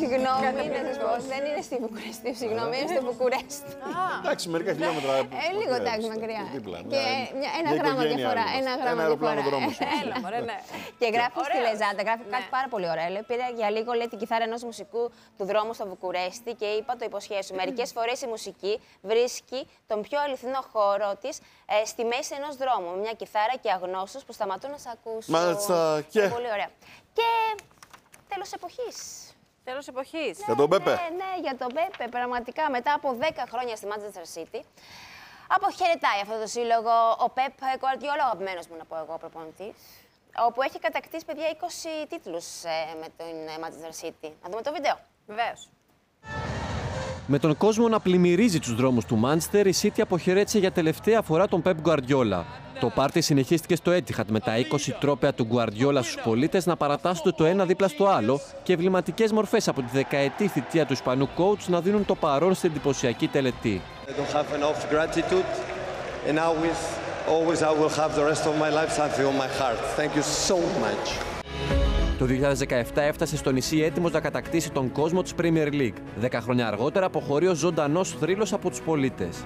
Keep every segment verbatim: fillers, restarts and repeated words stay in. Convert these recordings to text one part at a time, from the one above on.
Συγγνώμη, να σας πω, δεν είναι στη Βουκουρεστίου, συγγνώμη, είναι στο Βουκουρέστι. Εντάξει, μερικά χιλιόμετρα. Ε, λίγο εντάξει μακριά. Και ένα γράμμα διαφορά. Ένα γράμμα διαφορά. Έλα, μωρέ, ναι. Και γράφει στη Λεζάντα, γράφει κάτι πάρα πολύ ωραίο. Λέει, πήρα για λίγο, λέει, την κιθάρα ενός μουσικού του δρόμου στο Βουκουρέστι και είπα το υποσχέσου. Μερικές φορές η μουσική βρίσκει τον πιο αληθινό χώρο της στη μέση ενός δρόμου. Με μια κιθάρα και αγνώστους που σταματούν να σε ακούσουν. Μάλιστα. Και... Πολύ ωραία. Και τέλος εποχής. Τέλος εποχής. Για τον Πέπε. Ναι, ναι, για τον Πέπε. Πραγματικά μετά από δέκα χρόνια στη Manchester City, αποχαιρετάει αυτό το σύλλογο ο Πεπ Γκουαρντιόλα, ο αγαπημένος μου να πω εγώ προπονητής, όπου έχει κατακτήσει, παιδιά, είκοσι τίτλους ε, με την Manchester City. Να δούμε το βίντεο. Βεβαίως. Με τον κόσμο να πλημμυρίζει τους δρόμους του Μάντσεστερ, η City αποχαιρέτησε για τελευταία φορά τον Pep Guardiola. Το πάρτι συνεχίστηκε στο Etihad με τα είκοσι τρόπαια του Guardiola στους πολίτες να παρατάσσονται το ένα δίπλα στο άλλο και εμβληματικές μορφές από τη δεκαετή θητεία του Ισπανού coach να δίνουν το παρόν στην εντυπωσιακή τελετή. Το δύο χιλιάδες δεκαεπτά έφτασε στο νησί έτοιμος να κατακτήσει τον κόσμο της Premier League. Δέκα χρόνια αργότερα αποχωρεί ως ζωντανός θρύλος από τους πολίτες.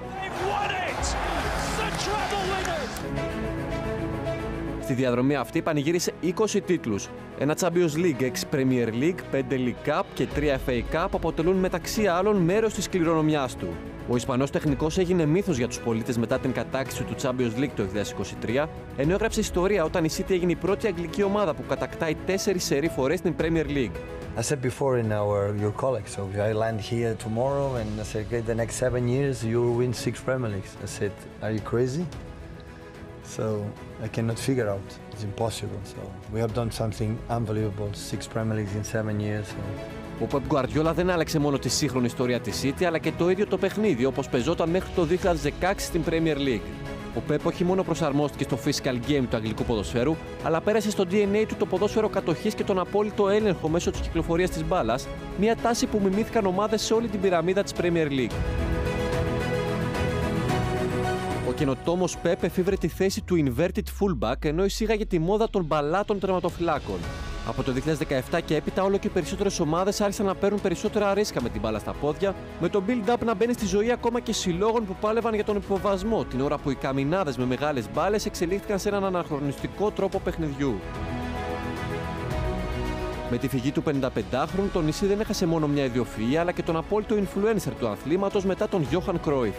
Στη διαδρομή αυτή πανηγύρισε είκοσι τίτλους. Ένα Champions League, έξι Premier League, πέντε League Cup και τρία εφ έι Cup αποτελούν μεταξύ άλλων μέρος της κληρονομιάς του. Ο Ισπανός τεχνικός έγινε μύθος για τους πολίτες μετά την κατάκτηση του Champions League το δύο χιλιάδες είκοσι τρία, ενώ έγραψε ιστορία όταν η City έγινε η πρώτη αγγλική ομάδα που κατακτάει τέσσερις σερί φορές την Premier League. I said before in our your colleagues, so I land here tomorrow and I said, okay, the next seven years you will win six Premier Leagues. I said, are you crazy? So I cannot figure out. It's impossible. So we have done something unbelievable, six Premier Leagues in seven years. So. Ο Pep Guardiola δεν άλλαξε μόνο τη σύγχρονη ιστορία της City, αλλά και το ίδιο το παιχνίδι, όπως πεζόταν μέχρι το δύο χιλιάδες δεκαέξι στην Premier League. Ο Pep όχι μόνο προσαρμόστηκε στο physical game του αγγλικού ποδοσφαίρου, αλλά πέρασε στο ντι εν έι του το ποδόσφαιρο κατοχής και τον απόλυτο έλεγχο μέσω της κυκλοφορίας της μπάλας, μια τάση που μιμήθηκαν ομάδες σε όλη την πυραμίδα της Premier League. Ο καινοτόμος Pep εφήβρε τη θέση του inverted fullback, ενώ εισήγαγε τη μόδα των μπαλάτων τερματοφυλάκων. Από το δύο χιλιάδες δεκαεπτά και έπειτα, όλο και περισσότερες ομάδες άρχισαν να παίρνουν περισσότερα ρίσκα με την μπάλα στα πόδια, με το build-up να μπαίνει στη ζωή ακόμα και συλλόγων που πάλευαν για τον υποβασμό, την ώρα που οι καμινάδες με μεγάλες μπάλες εξελίχθηκαν σε έναν αναχρονιστικό τρόπο παιχνιδιού. Με τη φυγή του πενηνταπεντάχρονου, το νησί δεν έχασε μόνο μια ιδιοφυΐα, αλλά και τον απόλυτο influencer του αθλήματος μετά τον Johan Cruyff.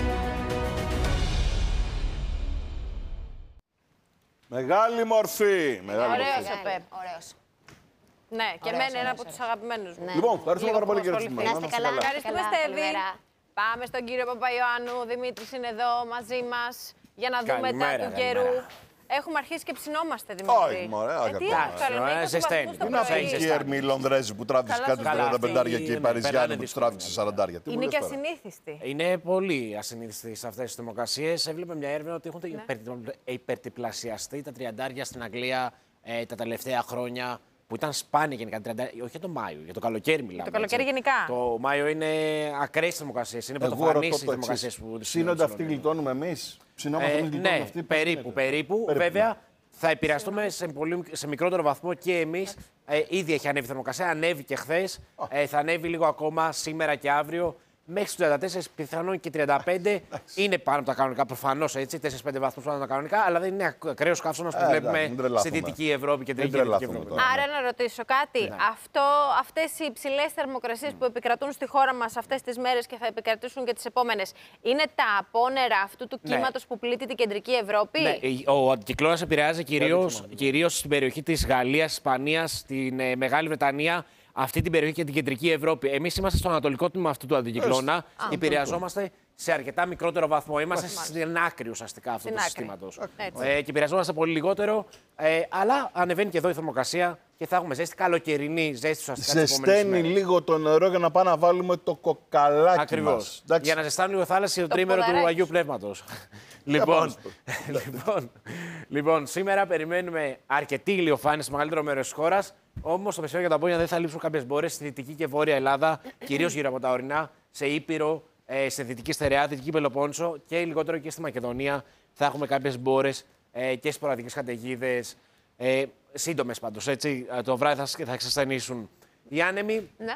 Μεγάλη μορφή. Μεγάλη Ωραίος μορφή. ο Πεπ. Ωραίος. Ναι, και Ωραίος, εμένα είναι ωραίος, από τους ωραίος. αγαπημένους μου. Ναι. Λοιπόν, ευχαριστούμε Λίγο πάρα πολύ που κύριε ασχοληθήκαμε. Στυμά. Να είστε καλά. Ευχαριστούμε, Καλά, Στέβη. καλημέρα. Πάμε στον κύριο Παπαϊωάννου. Ο Δημήτρης είναι εδώ μαζί μας για να δούμε τα Καλημέρα, του καιρού. καλημέρα. Έχουμε αρχίσει και ψινόμαστε, Δημήτρη. Όχι, μωρέ, Ε, αγάπη. τι Εντάξει, άλλο, Θεσσαλονίκη, ωραία, είκοσι ζεσταίνει. βαθμούς το Είναι αυτή πρωί. η Ερμή Λονδρέζη που τράβησε Καλά, κάτι καλά, τριάντα πεντάρια αυτή και οι είναι, Παριζιάνοι περνάνε που του δύσκολα. τράβησε σαραντάρια. Τι μου Είναι λες και τώρα? ασυνήθιστη. Είναι πολύ ασυνήθιστη σε αυτές τις θερμοκρασίες. Έβλεπε μια έρευνα ότι έχουν Ναι. υπερτιπλασιαστεί τα τριαντάρια στην Αγγλία ε, τα τελευταία χρόνια. Που ήταν σπάνια γενικά. τριάντα, όχι για τον Μάιο, για το καλοκαίρι μιλάμε. Το καλοκαίρι έτσι. γενικά. Το Μάιο είναι ακραίες θερμοκρασίες. Είναι Εγώ πρωτοφανείς ρωτώ οι το θερμοκρασίες εξής. που Ψήνονται αυτοί, γλιτώνουμε εμείς. Ψινόμαστε Ε, εμείς, γλιτώνουν ναι, αυτοί. Πώς περίπου, γίνεται? περίπου. Περίπου, Βέβαια, ναι. θα επηρεαστούμε σε, πολύ, σε μικρότερο βαθμό και εμείς. Ε, ήδη έχει ανέβει η θερμοκρασία, ανέβηκε χθες. Ε, θα ανέβει λίγο ακόμα σήμερα και αύριο. Μέχρι τους τριάντα τέσσερα, πιθανόν και τριάντα πέντε. Είναι πάνω από τα κανονικά, προφανώς έτσι. τέσσερα πέντε βαθμούς πάνω από τα κανονικά, αλλά δεν είναι ακραίος καύσωνας που Ε, εντάξει, μην βλέπουμε τρελαθούμε. στη Δυτική Ευρώπη και την Μην Δυτική τρελαθούμε Ευρώπη. τώρα. Άρα να ρωτήσω κάτι. Ναι. Αυτό, αυτές οι υψηλές θερμοκρασίες που επικρατούν στη χώρα μας αυτές τις μέρες και θα επικρατήσουν και τις επόμενες, είναι τα απόνερα αυτού του Ναι. κύματος που πλήττει την κεντρική Ευρώπη? Ναι, ο αντικυκλώνας επηρεάζει κυρίως, κυρίως στην περιοχή της Γαλλίας, Ισπανίας, στην ε, Μεγάλη Βρετανία, αυτή την περιοχή και την κεντρική Ευρώπη. Εμείς είμαστε στο ανατολικό τμήμα αυτού του αντικυκλώνα. Επηρεαζόμαστε σε αρκετά μικρότερο βαθμό. Είμαστε στην άκρη ουσιαστικά αυτού Στην του άκρη. συστήματος. Έτσι. Ε, και επηρεαζόμαστε πολύ λιγότερο. Ε, αλλά ανεβαίνει και εδώ η θερμοκρασία και θα έχουμε ζέστη, καλοκαιρινή ζέστη ουσιαστικά τις επόμενες Ζεσταίνει ημέρες. λίγο το νερό για να πάμε να βάλουμε το κοκαλάκι Ακριβώς. μας. Εντάξει. Για να ζεστάνει λίγο θάλασσα το Το τρίμερο του ποδαράκι. Αγίου Πνεύματος. λοιπόν, λοιπόν, λοιπόν, σήμερα περιμένουμε αρκετή ηλιοφάνεια στο μεγαλύτερο μέρος της χώρας. Όμως, στο μεσημέρι για τα πόδια δεν θα λείψουν κάποιες μπόρες στη Δυτική και Βόρεια Ελλάδα, κυρίως γύρω από τα ορεινά, σε Ήπειρο, ε, σε Δυτική Στερεά, Δυτική Πελοπόννησο και λιγότερο και στη Μακεδονία. Θα έχουμε κάποιες μπόρες ε, και σποραδικές καταιγίδες. Ε, Σύντομες πάντως, έτσι. Το βράδυ θα, θα εξασθενήσουν. Οι άνεμοι Ναι.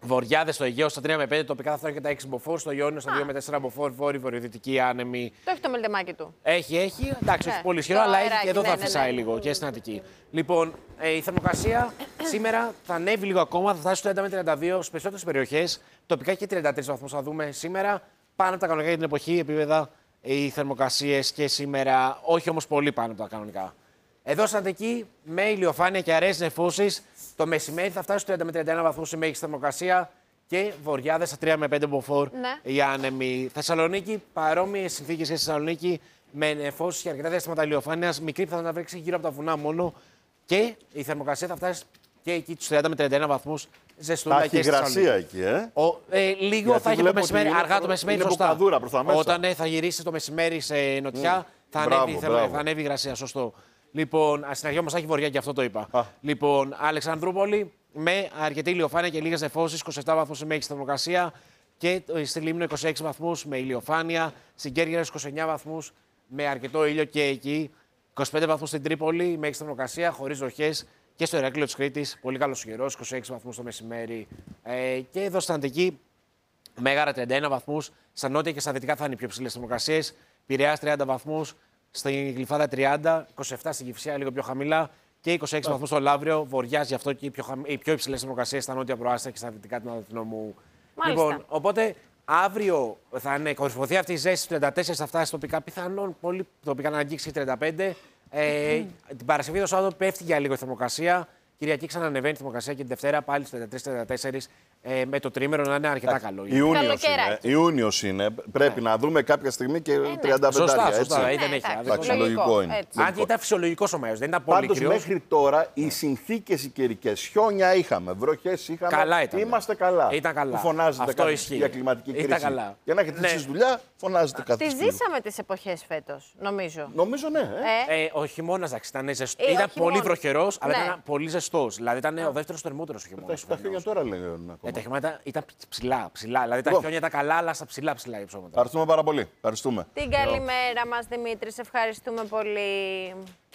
Βοριάδες στο Αιγαίο στα τρία με πέντε, τοπικά θα φτάνουν και τα έξι μποφόρ, στο Ιόνιο στα δύο με τέσσερα μποφόρ, βόρειο, βορειοδυτική άνεμη. Το έχει το μελτεμάκι του. Έχει, έχει. Εντάξει, Ναι, όχι πολύ ισχυρό, το αλλά έχει αεράκι, και εδώ ναι, θα ναι, φυσάει ναι. λίγο και στην Αττική. Λοιπόν, ε, η θερμοκρασία σήμερα θα ανέβει λίγο ακόμα, θα φτάσει στο τριάντα με τριάντα δύο στις περισσότερες περιοχές. Τοπικά και τριάντα τρεις βαθμούς θα δούμε σήμερα. Πάνω από τα κανονικά για την εποχή επίπεδα οι θερμοκρασίες και σήμερα, όχι όμως πολύ πάνω από τα κανονικά. Εδώ στην Αττική, με ηλιοφάνεια και αραιές νεφώσεις, το μεσημέρι θα φτάσει στο τριάντα με τριάντα ένα βαθμούς η μέγιστη θερμοκρασία και βοριάδες στα τρία με πέντε μποφόρ Ναι. οι άνεμοι. Θεσσαλονίκη, παρόμοιες συνθήκες και στη Θεσσαλονίκη, με νεφώσεις και αρκετά διαστήματα ηλιοφάνειας. Μικρή πιθανότητα να βρέξει γύρω από τα βουνά μόνο και η θερμοκρασία θα φτάσει και εκεί τους τριάντα με τριάντα ένα βαθμούς. Ζεστούλα Θα και έχει στη Θεσσαλονίκη. υγρασία εκεί, ε. Ο, ε, λίγο Γιατί θα έχει το βλέπω μεσημέρι, ότι είναι αργά το προ- μεσημέρι. είναι Σωστά. μπουκαδούρα προς τα μέσα. Όταν ε, θα γυρίσει το μεσημέρι σε νοτιά, θα, Μπράβο, ανέβει, θα, μπράβο. θα ανέβει η υγρασία. Σωστό. Λοιπόν, στην αρχή όμως θα έχει βορειά και αυτό το είπα. Α. Λοιπόν, Αλεξανδρούπολη με αρκετή ηλιοφάνεια και λίγες νεφώσεις, είκοσι επτά βαθμούς η μέγιστη θερμοκρασία και στη Λίμνο είκοσι έξι βαθμούς με ηλιοφάνεια, στην Κέρκυρα είκοσι εννέα βαθμούς με αρκετό ήλιο και εκεί, είκοσι πέντε βαθμούς στην Τρίπολη, η μέγιστη θερμοκρασία χωρίς βροχές και στο Ηράκλειο της Κρήτης, πολύ καλός καιρός, είκοσι έξι βαθμούς το μεσημέρι. Ε, και εδώ στην Αττική, Μέγαρα τριάντα ένα βαθμούς, στα νότια και στα δυτικά θα είναι οι πιο ψηλές θερμοκρασίες, Πειραιάς τριάντα βαθμούς, στην Γλυφάδα τριάντα, είκοσι επτά στην Κηφισιά λίγο πιο χαμηλά και είκοσι έξι βαθμούς στο Λαύριο. Βοριάζει αυτό και οι πιο, χαμ... οι πιο υψηλές θερμοκρασίες στα νότια προάστια και στα δυτικά του Νότιου. Μάλιστα. Λοιπόν, οπότε αύριο θα είναι κορυφωθεί αυτή η ζέστη, τριάντα τέσσερα θα φτάσει τοπικά, πιθανόν πολύ τοπικά να αγγίξει τριάντα πέντε. Ε, την Παρασκευή το Σάββατο πέφτει για λίγο η θερμοκρασία. Κυριακή ξανανεβαίνει η θερμοκρασία και την Δευτέρα πάλι στο τριάντα τρία τριάντα τέσσερα ε, με το τρίμερο να είναι αρκετά καλό. Ιούνιος είναι. Καλοκαιράκι. Ιούνιος είναι. Πρέπει να δούμε κάποια στιγμή και τριάντα πέντε. Σωστά, έτσι. σωστά. Δεν Ναι, έχει εντάξει. άδικο. Εντάξει, λογικό είναι. Έτσι. Αν και ήταν φυσιολογικό ο Μάιος, δεν ήταν πολύ Πάντως κρυός. μέχρι τώρα οι συνθήκες οι καιρικές, χιόνια είχαμε, βροχές είχαμε. Καλά ήταν. Είμαστε καλά. Ήταν καλά. Που φωνάζετε Αυτό κάτι ισχύει. για κλιματική Ήταν κρίση. καλά. Για να έχετε Ναι. εσείς δουλειά, φωνάζετε κάτι. Τη σπίτι. ζήσαμε τις εποχές φέτος, νομίζω. Νομίζω ναι. Ε. Ε, Ε, ο χειμώνα ήταν ζεστό. Ε, ο ήταν πολύ χειμώνας. βροχερό, αλλά Ναι. ήταν πολύ ζεστό. Δηλαδή ήταν ο δεύτερο θερμότερο χειμώνα. Τα- Τα χιόνια τώρα λένε ακόμα. Ε, τα χειμώνα ήταν, ήταν ψηλά, ψηλά. Δηλαδή τα Λοιπόν. χιόνια ήταν καλά, αλλά στα ψηλά ψηλά οι ψώματα. Ευχαριστούμε πάρα πολύ. Ευχαριστούμε. την καλημέρα μας, Δημήτρη. Σε ευχαριστούμε πολύ.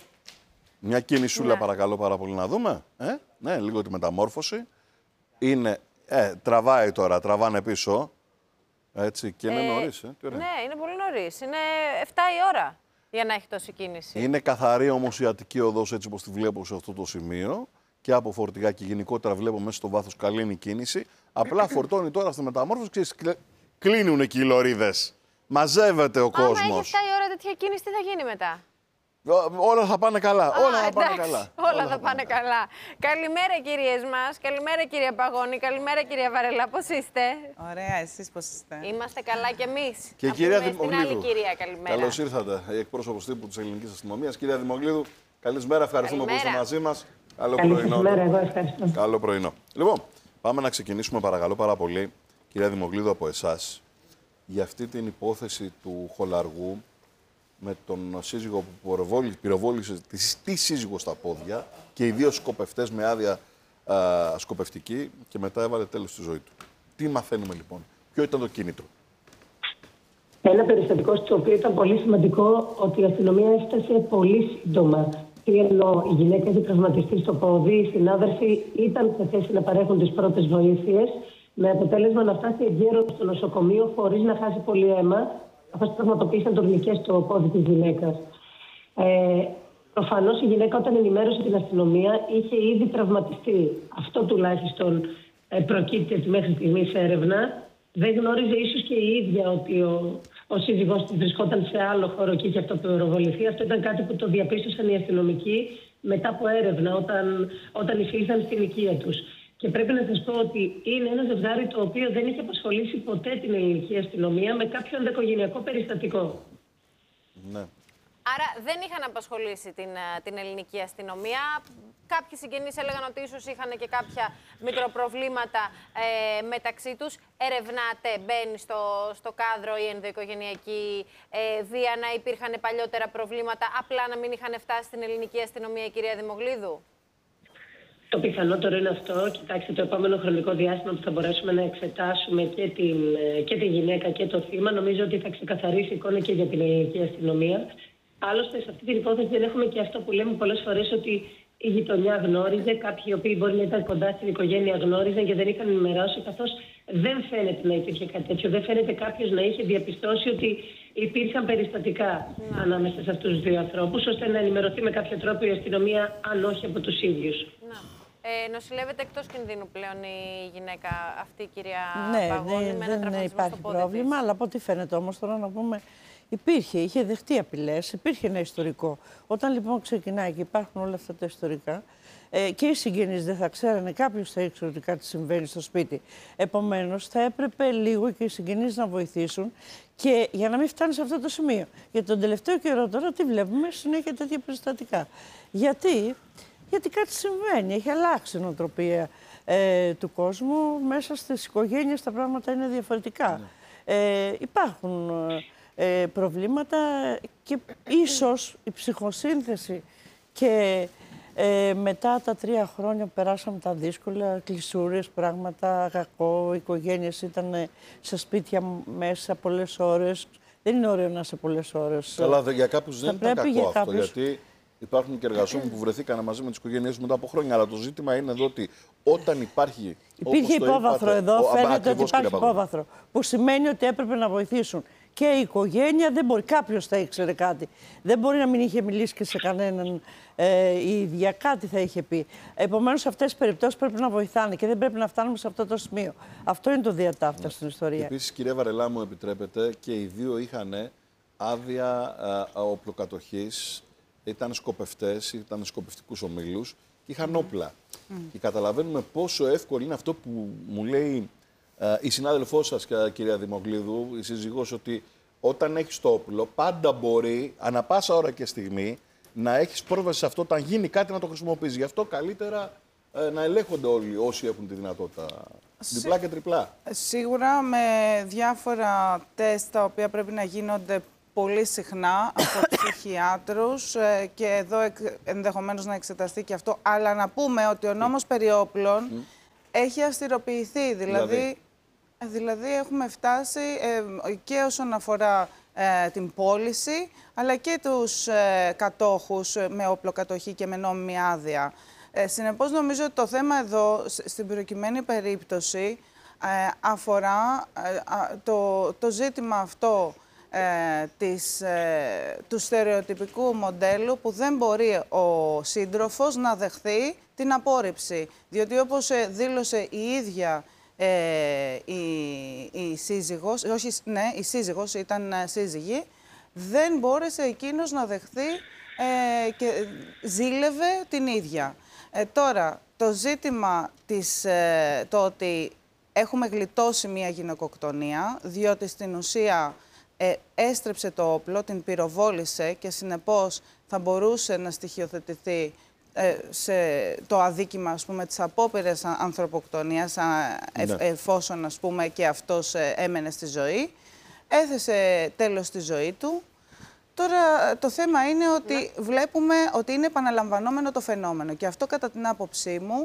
Μια κινησούλα Ναι. παρακαλώ πάρα πολύ να δούμε. Ε? Ναι, λίγο τη μεταμόρφωση. Είναι, ε, τραβάει τώρα, τραβάνε πίσω. Έτσι, και είναι Ε, νωρίς. Ε. Τι ωραία. Ναι, είναι πολύ νωρίς. Είναι επτά η ώρα για να έχει τόση κίνηση. Είναι καθαρή όμως η Αττική οδός έτσι όπως τη βλέπω σε αυτό το σημείο. Και από φορτηγά και γενικότερα βλέπω μέσα στο βάθος καλή είναι η κίνηση. Απλά φορτώνει τώρα στη μεταμόρφωση. Ξέρεις, κλε- κλείνουν εκεί οι λωρίδες. Μαζεύεται ο Άμα έχει κόσμος. επτά η ώρα τέτοια κίνηση, τι θα γίνει μετά. Ό- Όλα θα πάνε καλά. Α, Όλα θα πάνε εντάξει, καλά. Όλα θα πάνε καλά. Καλημέρα, κυρίες μας. Καλημέρα, κυρία Παγώνη. Καλημέρα, κυρία Βαρελά. Πώς είστε? Ωραία, εσείς πώς είστε? Είμαστε καλά κι εμείς. Και Να κυρία πούμε στην άλλη Δημογλίδου. κυρία, καλημέρα. Καλώς ήρθατε, η εκπρόσωπος τύπου της Ελληνικής Αστυνομίας. Κυρία Δημογλίδου, καλησπέρα. Ευχαριστούμε που είστε Καλημέρα. μαζί μας. Καλό Καλή πρωινό. σας μέρα, εγώ ευχαριστώ. Καλό πρωινό. Λοιπόν, πάμε να ξεκινήσουμε παρακαλώ πάρα πολύ, κυρία Δημογλίδου, από εσάς, για αυτή την υπόθεση του χολαργού με τον σύζυγο που πυροβόλη- πυροβόλησε τη, τη σύζυγο στα πόδια και οι δύο σκοπευτές με άδεια α, σκοπευτική και μετά έβαλε τέλος στη ζωή του. Τι μαθαίνουμε λοιπόν, ποιο ήταν το κίνητρο? Ένα περιστατικό στο οποίο ήταν πολύ σημαντικό ότι η αστυνομία έφτασε πολύ σύντομα. Τι εννοώ, η γυναίκα είχε τραυματιστεί στο πόδι, οι συνάδελφοι ήταν σε θέση να παρέχουν τις πρώτες βοήθειες, με αποτέλεσμα να φτάσει εγκαίρως στο νοσοκομείο χωρίς να χάσει πολύ αίμα, καθώς πραγματοποίησαν τουρνικές στο πόδι της γυναίκας. Ε, προφανώς η γυναίκα όταν ενημέρωσε την αστυνομία είχε ήδη τραυματιστεί. Αυτό τουλάχιστον ε, προκύπτει από τη μέχρι στιγμής έρευνα. Δεν γνώριζε ίσως και η ίδια ότι ο, ο σύζυγός της βρισκόταν σε άλλο χώρο και είχε αυτοπυροβοληθεί. Αυτό ήταν κάτι που το διαπίστωσαν οι αστυνομικοί μετά από έρευνα, όταν, όταν εισήλθαν στην οικία τους. Και πρέπει να σας πω ότι είναι ένα ζευγάρι το οποίο δεν είχε απασχολήσει ποτέ την ελληνική αστυνομία με κάποιο ενδοοικογενειακό περιστατικό. Ναι. Άρα δεν είχαν απασχολήσει την, ε, την ελληνική αστυνομία. Κάποιοι συγγενείς έλεγαν ότι ίσως είχαν και κάποια μικροπροβλήματα ε, μεταξύ τους. Ερευνάτε, μπαίνει στο, στο κάδρο η ενδοοικογενειακή ε, βία, να υπήρχαν παλιότερα προβλήματα, απλά να μην είχαν φτάσει στην ελληνική αστυνομία, κυρία Δημογλίδου? Το πιθανότερο είναι αυτό. Κοιτάξτε, το επόμενο χρονικό διάστημα που θα μπορέσουμε να εξετάσουμε και, την, και τη γυναίκα και το θύμα, νομίζω ότι θα ξεκαθαρίσει η εικόνα και για την ελληνική αστυνομία. Άλλωστε, σε αυτή την υπόθεση δεν έχουμε και αυτό που λέμε πολλές φορές, ότι η γειτονιά γνώριζε, κάποιοι οι οποίοι μπορεί να ήταν κοντά στην οικογένεια γνώριζαν και δεν είχαν ενημερώσει, καθώς δεν φαίνεται να υπήρχε κάτι τέτοιο. Δεν φαίνεται κάποιος να είχε διαπιστώσει ότι υπήρχαν περιστατικά να. ανάμεσα σε αυτούς τους δύο ανθρώπους, ώστε να ενημερωθεί με κάποιο τρόπο η αστυνομία, αν όχι από τους ίδιους. Να. Ε, νοσηλεύεται εκτός κινδύνου πλέον η γυναίκα αυτή, η κυρία ναι, Παγώνη, ναι, με ένα δεν τραυματισμό υπάρχει στο πόδι πρόβλημα, της. αλλά από ό,τι φαίνεται όμως τώρα να πούμε, υπήρχε, είχε δεχτεί απειλές, υπήρχε ένα ιστορικό. Όταν λοιπόν ξεκινάει και υπάρχουν όλα αυτά τα ιστορικά, ε, και οι συγγενείς δεν θα ξέρανε, κάποιος θα ήξερε ότι κάτι συμβαίνει στο σπίτι. Επομένως, θα έπρεπε λίγο και οι συγγενείς να βοηθήσουν και για να μην φτάνει σε αυτό το σημείο. Γιατί τον τελευταίο καιρό τώρα τι βλέπουμε, συνέχεια τέτοια περιστατικά. Γιατί, γιατί κάτι συμβαίνει, έχει αλλάξει η νοοτροπία ε, του κόσμου, μέσα στις οικογένειες τα πράγματα είναι διαφορετικά. Ναι. Ε, υπάρχουν ε, προβλήματα και ίσως η ψυχοσύνθεση και ε, μετά τα τρία χρόνια που περάσαμε τα δύσκολα, κλεισούρες, πράγματα, κακό, οι οικογένειες ήταν σε σπίτια μέσα πολλές ώρες. Δεν είναι ωραίο να είσαι πολλές ώρες. Καλά, για κάποιους δεν ήταν κακό για αυτό, κάποιους... γιατί υπάρχουν και εργαζόμενοι που βρεθήκαν μαζί με τις οικογένειες μετά από χρόνια. Αλλά το ζήτημα είναι εδώ ότι όταν υπάρχει. Υπήρχε υπόβαθρο είπατε, εδώ, ο, φαίνεται ότι υπάρχει υπόβαθρο. Που σημαίνει ότι έπρεπε να βοηθήσουν. Και η οικογένεια δεν μπορεί. Κάποιος θα ήξερε κάτι. Δεν μπορεί να μην είχε μιλήσει και σε κανέναν ε, η ίδια. Κάτι θα είχε πει. Επομένως, σε αυτές τις περιπτώσεις πρέπει να βοηθάνε και δεν πρέπει να φτάνουμε σε αυτό το σημείο. Αυτό είναι το διατάφτα ναι. στην ιστορία. Επίσης, κυρία Βαρελά, μου επιτρέπετε, και οι δύο είχαν άδεια οπλοκατοχής. Ήταν σκοπευτές, ήταν σκοπευτικούς ομίλους και είχαν όπλα. Mm. Και καταλαβαίνουμε πόσο εύκολο είναι αυτό που μου λέει uh, η συνάδελφός σας, κυρία Δημογλίδου, η σύζυγός, ότι όταν έχεις το όπλο, πάντα μπορεί, ανα πάσα ώρα και στιγμή, να έχεις πρόσβαση σε αυτό, όταν γίνει κάτι να το χρησιμοποιείς. Γι' αυτό καλύτερα uh, να ελέγχονται όλοι όσοι έχουν τη δυνατότητα. Σι... Διπλά και τριπλά. Σίγουρα με διάφορα τεστ τα οποία πρέπει να γίνονται πολύ συχνά από ψυχιάτρους και εδώ ενδεχομένως να εξεταστεί και αυτό. Αλλά να πούμε ότι ο νόμος περί όπλων mm. έχει αυστηροποιηθεί. Δηλαδή, δηλαδή. δηλαδή έχουμε φτάσει ε, και όσον αφορά ε, την πώληση, αλλά και τους ε, κατόχους με όπλοκατοχή και με νόμιμη άδεια. Ε, συνεπώς, νομίζω ότι το θέμα εδώ, στην προκειμένη περίπτωση, ε, αφορά ε, το, το ζήτημα αυτό Ε, της, ε, του στερεοτυπικού μοντέλου που δεν μπορεί ο σύντροφος να δεχθεί την απόρριψη. Διότι όπως ε, δήλωσε η ίδια ε, η, η σύζυγος, όχι, ναι, η σύζυγος ήταν ε, σύζυγη, δεν μπόρεσε εκείνος να δεχθεί ε, και ζήλευε την ίδια. Ε, τώρα, το ζήτημα της, ε, το ότι έχουμε γλιτώσει μια γυναικοκτονία, διότι στην ουσία Ε, έστρεψε το όπλο, την πυροβόλησε και συνεπώς θα μπορούσε να στοιχειοθετηθεί ε, σε το αδίκημα, ας πούμε, της απόπειρας ανθρωποκτονίας, α, ε, ναι. εφόσον, ας πούμε, και αυτός ε, έμενε στη ζωή. Έθεσε τέλος στη ζωή του. Τώρα το θέμα είναι ότι ναι. βλέπουμε ότι είναι επαναλαμβανόμενο το φαινόμενο και αυτό, κατά την άποψή μου,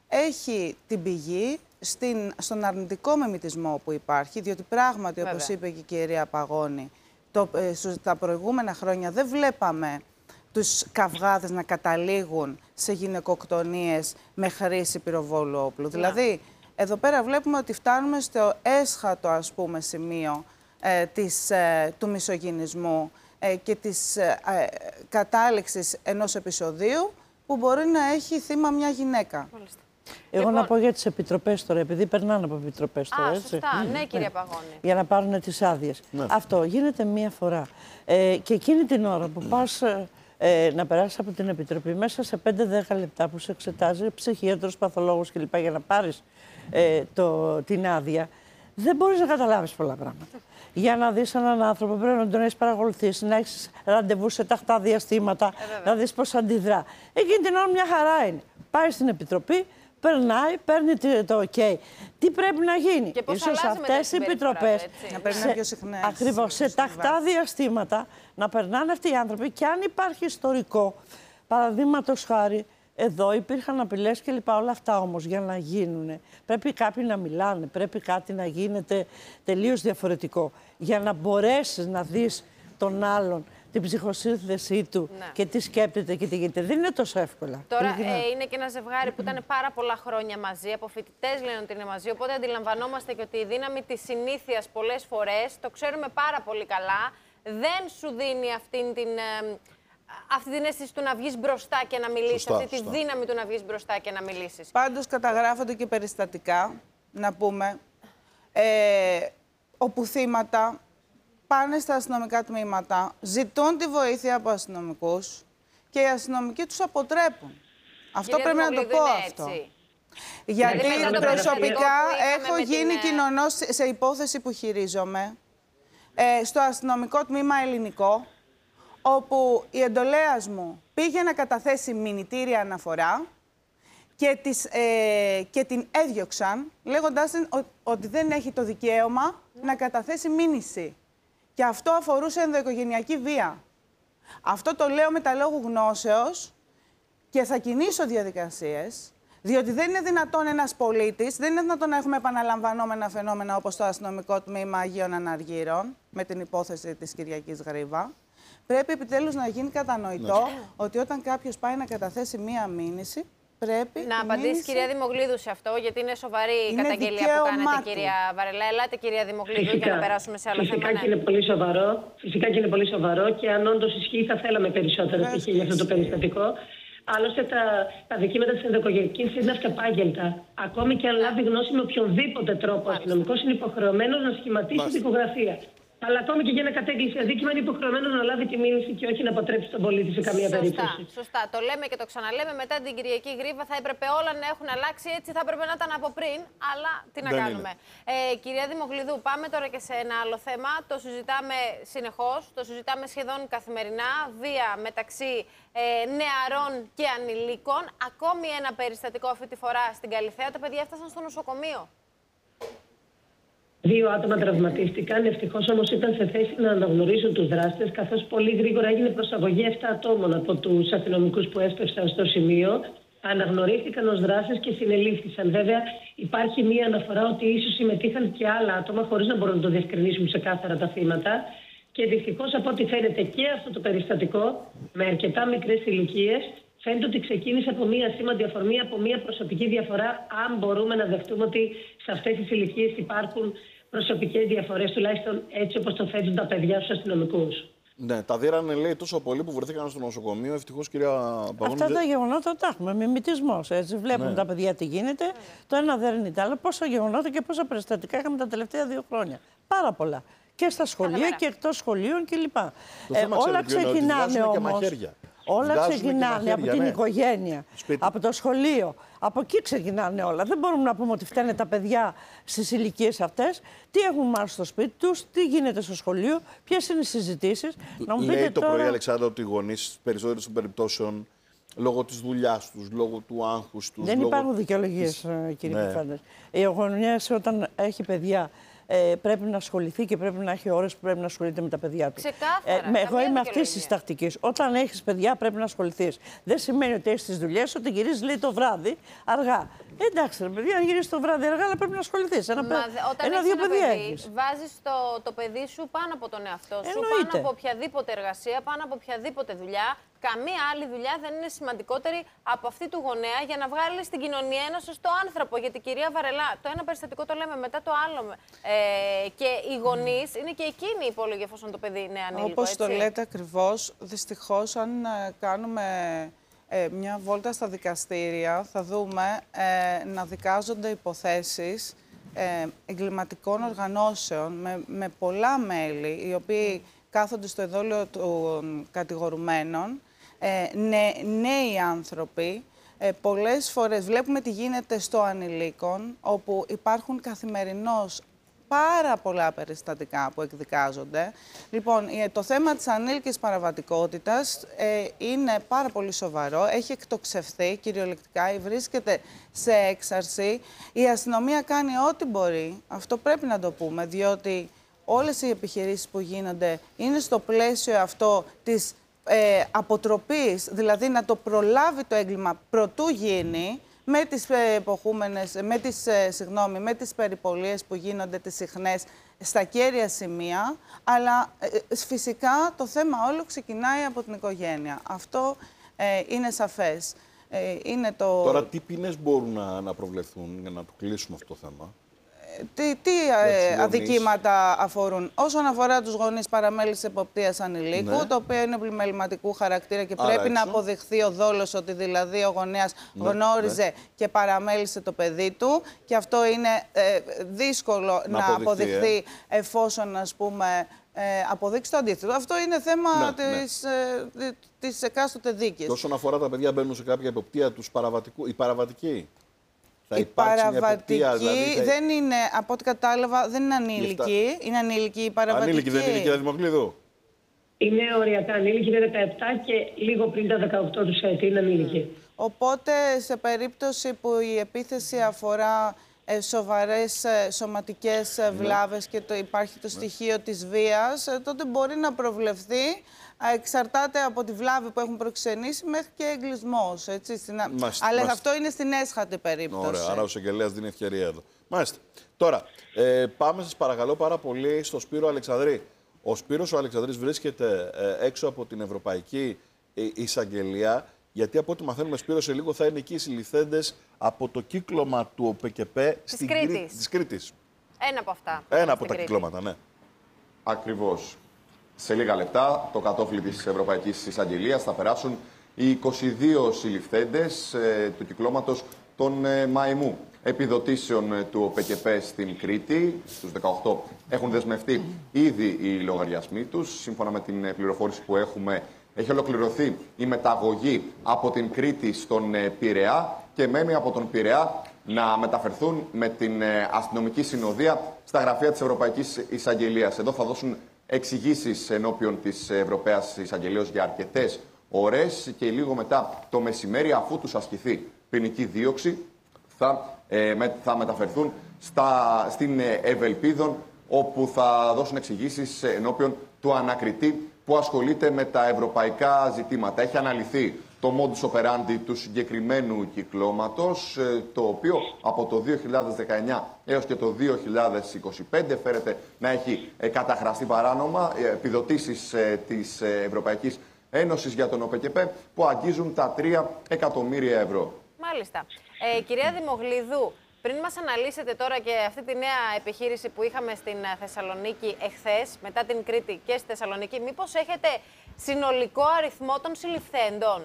έχει την πηγή Στην, στον αρνητικό μεμιτισμό που υπάρχει, διότι πράγματι, Βέβαια. όπως είπε και η κυρία Παγώνη, το, ε, τα προηγούμενα χρόνια δεν βλέπαμε τους καυγάδες να καταλήγουν σε γυναικοκτονίες με χρήση πυροβόλου όπλου. Να. Δηλαδή, εδώ πέρα βλέπουμε ότι φτάνουμε στο έσχατο, ας πούμε, σημείο ε, της, ε, του μισογυνισμού ε, και της ε, ε, κατάληξης ενός επεισοδίου που μπορεί να έχει θύμα μια γυναίκα. Μάλιστα. Εγώ λοιπόν... να πω για τις επιτροπές τώρα, επειδή περνάνε από επιτροπές τώρα, Α, έτσι. σωστά. Mm. Ναι, κυρία Παγώνη. Για να πάρουν τις άδειες. Ναι. Αυτό γίνεται μία φορά. Ε, και εκείνη την ώρα που πας ε, να περάσεις από την επιτροπή, μέσα σε πέντε δέκα λεπτά που σε εξετάζει ψυχίατρος, παθολόγος κλπ. Για να πάρεις ε, το, την άδεια, δεν μπορείς να καταλάβεις πολλά πράγματα. Για να δεις έναν άνθρωπο πρέπει να τον έχεις παρακολουθήσει, να έχεις ραντεβού σε τακτά διαστήματα, ε, να δεις πώς αντιδρά. Εκείνη την ώρα μια χαρά είναι. Πάει στην επιτροπή, περνάει, παίρνει το OK. Τι πρέπει να γίνει? Και πώς ίσως αυτές οι επιτροπές να παίρνουν πιο συχνές. Ακριβώς, σε τακτά διαστήματα να περνάνε αυτοί οι άνθρωποι και αν υπάρχει ιστορικό, παραδείγματος χάρη, εδώ υπήρχαν απειλές και λοιπά, όλα αυτά όμως για να γίνουν. Πρέπει κάποιοι να μιλάνε, πρέπει κάτι να γίνεται τελείως διαφορετικό. Για να μπορέσεις να δεις τον άλλον την ψυχοσύνθεσή του ναι. και τι σκέπτεται και τι γίνεται. Δεν είναι τόσο εύκολα. Τώρα ε, είναι και ένα ζευγάρι που ήταν πάρα πολλά χρόνια μαζί. Από φοιτητές λένε ότι είναι μαζί. Οπότε αντιλαμβανόμαστε και ότι η δύναμη της συνήθειας πολλές φορές, το ξέρουμε πάρα πολύ καλά, δεν σου δίνει αυτήν την. Ε, αυτή την αίσθηση του να βγεις μπροστά και να μιλήσεις, σωστά, αυτή σωστά. τη δύναμη του να βγεις μπροστά και να μιλήσεις. Πάντως καταγράφονται και περιστατικά, να πούμε, ε, όπου θύματα πάνε στα αστυνομικά τμήματα, ζητούν τη βοήθεια από αστυνομικούς και οι αστυνομικοί τους αποτρέπουν. Αυτό Κυρία πρέπει να το πω αυτό. Έτσι. Γιατί Δηλαδή, προσωπικά έχω με γίνει την... κοινωνός σε υπόθεση που χειρίζομαι, ε, στο αστυνομικό τμήμα ελληνικό, όπου η εντολέας μου πήγε να καταθέσει μηνυτήρια αναφορά και, τις, ε, και την έδιωξαν, λέγοντάς ο, ότι δεν έχει το δικαίωμα να καταθέσει μήνυση. Και αυτό αφορούσε ενδοοικογενειακή βία. Αυτό το λέω με τα λόγου γνώσεως και θα κινήσω διαδικασίες, διότι δεν είναι δυνατόν ένας πολίτης, δεν είναι δυνατόν να έχουμε επαναλαμβανόμενα φαινόμενα όπως το αστυνομικό τμήμα Αγίων Αναργύρων, με την υπόθεση της Κυριακής Γρήβα. Πρέπει επιτέλους να γίνει κατανοητό ναι. ότι όταν κάποιος πάει να καταθέσει μία μήνυση, πρέπει να απαντήσει μήνυση... κυρία Δημογλίδου σε αυτό, γιατί είναι σοβαρή η είναι καταγγελία που κάνετε, του. Κυρία Βαρελά. Ελάτε, κυρία Δημογλίδου, φυσικά, για να περάσουμε σε άλλο φυσικά θέμα. Και είναι πολύ σοβαρό, φυσικά και είναι πολύ σοβαρό και αν όντως ισχύει, θα θέλαμε περισσότερο στοιχεία για αυτό το περιστατικό. Άλλωστε, τα, τα δικήματα της ενδοοικογενειακής είναι αυταπάγγελτα. Ακόμη και αν λάβει γνώση με οποιονδήποτε τρόπο, ο αστυνομικός είναι υποχρεωμένος να σχηματίσει δικογραφία. Αλλά ακόμη και για να κατέγγισει αδίκημα είναι υποχρεωμένο να λάβει τη μήνυση και όχι να αποτρέψει τον πολίτη σε καμία σωστά, περίπτωση. Σωστά. Το λέμε και το ξαναλέμε. Μετά την Κυριακή Γρήβα θα έπρεπε όλα να έχουν αλλάξει. Έτσι θα έπρεπε να ήταν από πριν. Αλλά τι να Δεν κάνουμε. Ε, κυρία Δημογλίδου, πάμε τώρα και σε ένα άλλο θέμα. Το συζητάμε συνεχώς. Το συζητάμε σχεδόν καθημερινά. Βία μεταξύ ε, νεαρών και ανηλίκων. Ακόμη ένα περιστατικό αυτή τη φορά στην Καλιθέα. Τα παιδιά έφτασαν στο νοσοκομείο. Δύο άτομα τραυματίστηκαν. Ευτυχώς όμως ήταν σε θέση να αναγνωρίσουν τους δράστες, καθώς πολύ γρήγορα έγινε προσαγωγή επτά ατόμων από τους αστυνομικούς που έσπευσαν στο σημείο. Αναγνωρίστηκαν ως δράστες και συνελήφθησαν. Βέβαια, υπάρχει μία αναφορά ότι ίσως συμμετείχαν και άλλα άτομα, χωρίς να μπορούν να το διευκρινίσουν ξεκάθαρα τα θύματα. Και δυστυχώς, από ό,τι φαίνεται, και αυτό το περιστατικό, με αρκετά μικρές ηλικίες, φαίνεται ότι ξεκίνησε από μία σήμαντη αφορμή, από μία προσωπική διαφορά, αν μπορούμε να δεχτούμε ότι σε αυτές τις ηλικίες υπάρχουν προσωπικές διαφορές, τουλάχιστον έτσι όπως το θέτουν τα παιδιά στους αστυνομικούς. Ναι, τα δίρανε, λέει, τόσο πολύ που βρεθήκαν στο νοσοκομείο. Ευτυχώς, κυρία Παγώνη. Αυτά τα γεγονότα τα έχουμε. Μιμητισμός. Έτσι. Βλέπουν ναι. τα παιδιά τι γίνεται. Ναι. Το ένα δέρνει το άλλο. Πόσα γεγονότα και πόσα περιστατικά είχαμε τα τελευταία δύο χρόνια. Πάρα πολλά. Και στα σχολεία και εκτός σχολείων κλπ. Ε, όλα ξεκινάνε όμως. Όλα ξεκινάνε από την ναι. οικογένεια, σπίτι. Από το σχολείο. Από εκεί ξεκινάνε όλα. Δεν μπορούμε να πούμε ότι φταίνε τα παιδιά στις ηλικίες αυτές. Τι έχουν μάθει στο σπίτι τους, τι γίνεται στο σχολείο, ποιες είναι οι συζητήσεις. Να μου Λέει το τώρα... πρωί, Αλεξάνδρα, ότι οι γονείς περισσότερες των περιπτώσεων λόγω της δουλειάς τους, λόγω του άγχους τους. Δεν λόγω... υπάρχουν δικαιολογίες, της... κύριε ναι. Κεφάντες. Η γονιάς όταν έχει παιδιά. Ε, πρέπει να ασχοληθεί και πρέπει να έχει ώρες που πρέπει να ασχολείται με τα παιδιά του. Ξεκάθαρα. Ε, εγώ είμαι αυτή τη τακτική. Όταν έχεις παιδιά, πρέπει να ασχοληθείς. Δεν σημαίνει ότι έχεις τις δουλειές, ότι γυρίζεις λέει το βράδυ αργά. Ε, εντάξει, ρε παιδιά, αν γυρίζεις το βράδυ αργά, αλλά πρέπει να ασχοληθείς. Ένα, Μα, όταν ένα δύο ένα παιδιά παιδί, έχεις. Βάζεις το, το παιδί σου πάνω από τον εαυτό σου, Εννοείται. πάνω από οποιαδήποτε εργασία, πάνω από οποιαδήποτε δουλειά. Καμία άλλη δουλειά δεν είναι σημαντικότερη από αυτή του γονέα για να βγάλει στην κοινωνία ένα σωστό άνθρωπο. Γιατί, κυρία Βαρελά, το ένα περιστατικό το λέμε μετά το άλλο. Ε, και οι γονείς είναι και εκείνοι υπόλογοι εφόσον το παιδί είναι ανήλικο. Όπως έτσι. το λέτε ακριβώς, δυστυχώς, αν ε, κάνουμε ε, μια βόλτα στα δικαστήρια, θα δούμε ε, να δικάζονται υποθέσεις ε, εγκληματικών οργανώσεων με, με πολλά μέλη, οι οποίοι κάθονται στο εδόλιο των κατηγορουμένων. Ε, νέ, νέοι άνθρωποι, ε, πολλές φορές βλέπουμε τι γίνεται στο ανηλίκων, όπου υπάρχουν καθημερινώς πάρα πολλά περιστατικά που εκδικάζονται. Λοιπόν, το θέμα της ανήλικης παραβατικότητας ε, είναι πάρα πολύ σοβαρό, έχει εκτοξευθεί κυριολεκτικά, βρίσκεται σε έξαρση. Η αστυνομία κάνει ό,τι μπορεί, αυτό πρέπει να το πούμε, διότι όλες οι επιχειρήσεις που γίνονται είναι στο πλαίσιο αυτό της ε, αποτροπής, δηλαδή να το προλάβει το έγκλημα προτού γίνει, με τις εποχούμενες, με τις, συγγνώμη, με τις περιπολίες που γίνονται τις συχνές στα κέρια σημεία, αλλά ε, φυσικά το θέμα όλο ξεκινάει από την οικογένεια. Αυτό ε, είναι σαφές. Ε, είναι το... Τώρα, τι ποινές μπορούν να, να προβλεφθούν για να το κλείσουμε αυτό το θέμα? Τι, τι ε, αδικήματα αφορούν? Όσον αφορά τους γονείς, παραμέληση εποπτείας ανηλίκου, ναι. το οποίο είναι πλημεληματικού χαρακτήρα και Άρα πρέπει έξω. να αποδειχθεί ο δόλος ότι δηλαδή ο γονέας ναι, γνώριζε ναι. και παραμέλησε το παιδί του. Και αυτό είναι ε, δύσκολο να, να αποδειχθεί, αποδειχθεί ε. εφόσον, ας πούμε, ε, αποδείξει το αντίθετο. Αυτό είναι θέμα ναι, της, ναι. Ε, της εκάστοτε δίκης. Και όσον αφορά τα παιδιά, μπαίνουν σε κάποια εποπτεία τους παραβατικού, η παραβατική. Η παραβατική δηλαδή, θα... δεν είναι, από ό,τι κατάλαβα, δεν είναι ανήλικη. Είναι ανήλικη η παραβατική. Ανήλικη δεν είναι, κυρία Δημοκλίδου? Είναι οριακά ανήλικη, είναι δεκαεπτά και λίγο πριν τα δεκαοκτώ τους έτη είναι ανήλικη. Οπότε, σε περίπτωση που η επίθεση αφορά ε, σοβαρές ε, σωματικές ε, βλάβες ναι. και το, υπάρχει το στοιχείο ναι. της βίας, ε, τότε μπορεί να προβλεφθεί. Εξαρτάται από τη βλάβη που έχουν προξενήσει μέχρι και εγκλεισμός. Έτσι, στην... Μάλιστα, Αλλά μάλιστα. αυτό είναι στην έσχατη περίπτωση. Ωραία, άρα ο εισαγγελέας δίνει ευκαιρία εδώ. Μάλιστα. Τώρα, ε, πάμε σας παρακαλώ πάρα πολύ στο Σπύρο Αλεξανδρή. Ο Σπύρος ο Αλεξανδρής βρίσκεται ε, έξω από την Ευρωπαϊκή Εισαγγελία, γιατί από ό,τι μαθαίνουμε, Σπύρο, σε λίγο θα είναι εκεί οι συλληφθέντες από το κύκλωμα του ΟΠΕΚΕΠΕ της Κρήτης. Της Κρήτης. Ένα από αυτά. Ένα από τα Κρήτη. κυκλώματα, ναι. Ακριβώς. Σε λίγα λεπτά, το κατόφλι της Ευρωπαϊκής Εισαγγελίας θα περάσουν οι είκοσι δύο συλληφθέντες ε, του κυκλώματος των ε, Μαϊμού. Επιδοτήσεων ε, του ΟΠΕΚΕΠΕ στην Κρήτη, στους δεκαοκτώ, έχουν δεσμευτεί ήδη οι λογαριασμοί τους. Σύμφωνα με την ε, πληροφόρηση που έχουμε, έχει ολοκληρωθεί η μεταγωγή από την Κρήτη στον ε, Πειραιά και μένει από τον Πειραιά να μεταφερθούν με την ε, αστυνομική συνοδεία στα γραφεία της Ευρωπαϊκής Εισαγγελίας. Εδώ θα δώσουν εξηγήσεις ενώπιον της Ευρωπαίας Εισαγγελίας για αρκετές ώρες και λίγο μετά το μεσημέρι, αφού τους ασκηθεί ποινική δίωξη, θα, ε, με, θα μεταφερθούν στα, στην Ευελπίδων, όπου θα δώσουν εξηγήσεις ενώπιον του ανακριτή που ασχολείται με τα ευρωπαϊκά ζητήματα. Έχει αναλυθεί το modus operandi του συγκεκριμένου κυκλώματος, το οποίο από το δύο χιλιάδες δεκαεννιά έως και το δύο χιλιάδες είκοσι πέντε φέρεται να έχει καταχραστεί παράνομα επιδοτήσεις της Ευρωπαϊκής Ένωσης για τον ΟΠΕΚΕΠΕ που αγγίζουν τα τρία εκατομμύρια ευρώ. Μάλιστα. Ε, κυρία Δημογλίδου, πριν μας αναλύσετε τώρα και αυτή τη νέα επιχείρηση που είχαμε στην Θεσσαλονίκη εχθές, μετά την Κρήτη και στη Θεσσαλονίκη, μήπως έχετε συνολικό αριθμό των συλληφθέντων?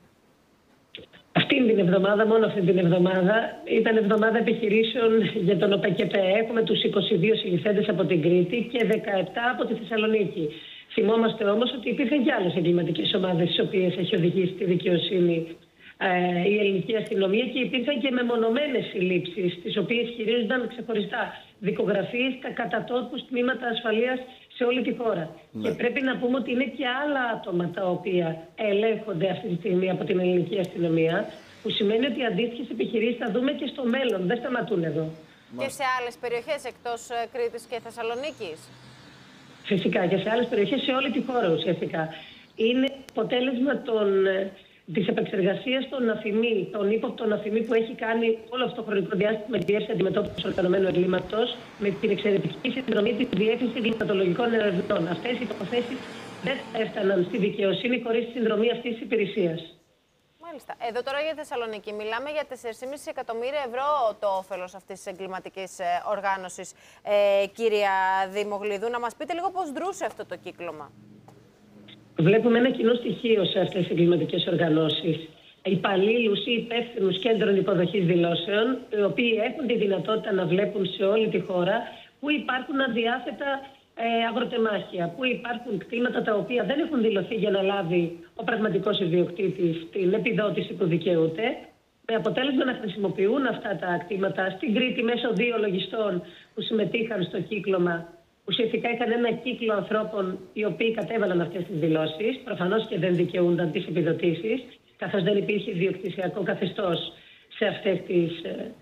Αυτή την εβδομάδα, μόνο αυτή την εβδομάδα, ήταν εβδομάδα επιχειρήσεων για τον ΟΠΕΚΕΠΕ. Έχουμε τους είκοσι δύο συλληφθέντες από την Κρήτη και δεκαεπτά από τη Θεσσαλονίκη. Θυμόμαστε όμως ότι υπήρχαν και άλλες εγκληματικές ομάδες, τις οποίες έχει οδηγήσει τη δικαιοσύνη ε, η ελληνική αστυνομία και υπήρχαν και μεμονωμένες συλλήψεις, τις οποίες χειρίζονταν ξεχωριστά δικογραφίες κατά τόπους τμήματα ασφαλείας σε όλη τη χώρα. Ναι. Και πρέπει να πούμε ότι είναι και άλλα άτομα τα οποία ελέγχονται αυτή τη στιγμή από την ελληνική αστυνομία, που σημαίνει ότι οι αντίστοιχες επιχειρήσεις θα δούμε και στο μέλλον. Δεν σταματούν εδώ. Και σε άλλες περιοχές εκτός Κρήτης και Θεσσαλονίκης? Φυσικά και σε άλλες περιοχές, σε όλη τη χώρα ουσιαστικά. Είναι αποτέλεσμα των, της επεξεργασίας των αφημί, των ύποπτων αφημί που έχει κάνει όλο αυτό το χρονικό διάστημα η Διεύθυνση Αντιμετώπισης Οργανωμένου Εγκλήματος με την εξαιρετική συνδρομή της Διεύθυνσης Εγκληματολογικών Ερευνών. Αυτές οι υποθέσεις δεν θα έφταναν στη δικαιοσύνη χωρίς τη συνδρομή αυτής της υπηρεσίας. Μάλιστα. Εδώ τώρα για Θεσσαλονίκη μιλάμε για τέσσερα κόμμα πέντε εκατομμύρια ευρώ το όφελος αυτής της εγκληματικής οργάνωσης. Ε, κυρία Δημογλίδου, να μας πείτε λίγο πώς δρούσε αυτό το κύκλωμα. Βλέπουμε ένα κοινό στοιχείο σε αυτές τις εγκληματικές οργανώσεις. Υπαλλήλους ή υπεύθυνους κέντρων υποδοχής δηλώσεων, οι οποίοι έχουν τη δυνατότητα να βλέπουν σε όλη τη χώρα που υπάρχουν αδιάθετα ε, αγροτεμάχια, που υπάρχουν κτήματα τα οποία δεν έχουν δηλωθεί για να λάβει ο πραγματικός ιδιοκτήτης την επιδότηση που δικαιούται, με αποτέλεσμα να χρησιμοποιούν αυτά τα κτήματα στην Κρήτη μέσω δύο λογιστών που συμμετείχαν στο κύκλωμα. Ουσιαστικά είχαν ένα κύκλο ανθρώπων οι οποίοι κατέβαλαν αυτές τις δηλώσεις, προφανώς και δεν δικαιούνταν τις επιδοτήσεις, καθώς δεν υπήρχε ιδιοκτησιακό καθεστώς σε, αυτές τις,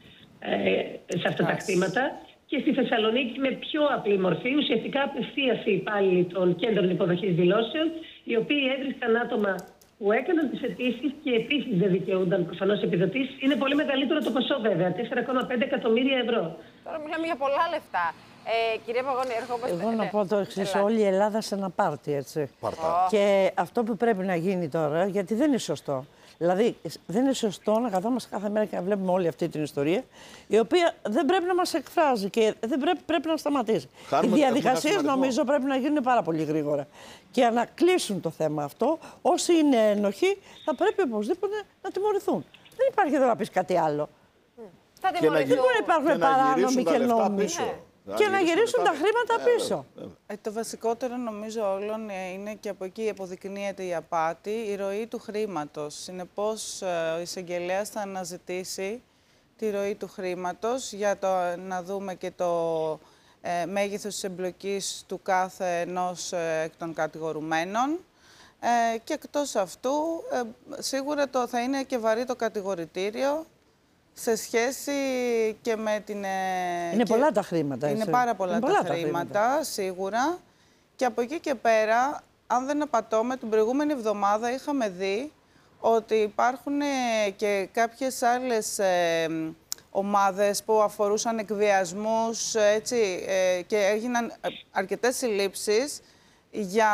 ε, σε αυτά τα κτήματα. Και στη Θεσσαλονίκη με πιο απλή μορφή, ουσιαστικά απευθείας οι υπάλληλοι των κέντρων υποδοχής δηλώσεων, οι οποίοι έβρισκαν άτομα που έκαναν τις αιτήσεις και επίσης δεν δικαιούνταν προφανώς επιδοτήσεις. Είναι πολύ μεγαλύτερο το ποσό βέβαια, τέσσερα κόμμα πέντε εκατομμύρια ευρώ. Τώρα μιλάμε για πολλά λεφτά. Ε, κυρία Παγώνη, ερχόμαστε... Εγώ να πω το εξής, όλη η Ελλάδα σε ένα πάρτι, έτσι. Παρτά. Και αυτό που πρέπει να γίνει τώρα, γιατί δεν είναι σωστό. Δηλαδή, δεν είναι σωστό να καθόμαστε κάθε μέρα και να βλέπουμε όλη αυτή την ιστορία, η οποία δεν πρέπει να μας εκφράζει και δεν πρέπει, πρέπει να σταματήσει. Χάρουμε, Οι διαδικασίες νομίζω πρέπει να γίνουν πάρα πολύ γρήγορα. Και να κλείσουν το θέμα αυτό. Όσοι είναι ενοχοί, θα πρέπει οπωσδήποτε να τιμωρηθούν. Δεν υπάρχει εδώ να πεις κάτι άλλο. Θα τιμωρηθούν. Δεν μπορεί να υπάρχουν παράνομοι και νόμοι. Και να γυρίσουν τα χρήματα πίσω. Ε, το βασικότερο νομίζω όλων είναι και από εκεί αποδεικνύεται η απάτη, η ροή του χρήματος. Συνεπώς, ο εισαγγελέας θα αναζητήσει τη ροή του χρήματος για το, να δούμε και το ε, μέγεθος της εμπλοκής του κάθε ενός ε, εκ των κατηγορουμένων. Ε, και εκτός αυτού, ε, σίγουρα το, θα είναι και βαρύ το κατηγορητήριο, σε σχέση και με την... Είναι και... πολλά τα χρήματα, έτσι. Είναι πάρα πολλά, Είναι πολλά τα, τα χρήματα, χρήματα, σίγουρα. Και από εκεί και πέρα, αν δεν απατώμε, την προηγούμενη εβδομάδα είχαμε δει ότι υπάρχουν και κάποιες άλλες ε, ομάδες που αφορούσαν εκβιασμούς, έτσι, ε, και έγιναν αρκετές συλλήψεις για,